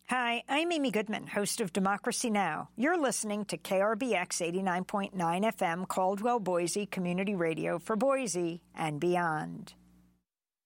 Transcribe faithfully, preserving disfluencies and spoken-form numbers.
Hi, I'm Amy Goodman, host of Democracy Now! You're listening to K R B X eighty-nine point nine F M Caldwell, Boise Community Radio for Boise and beyond.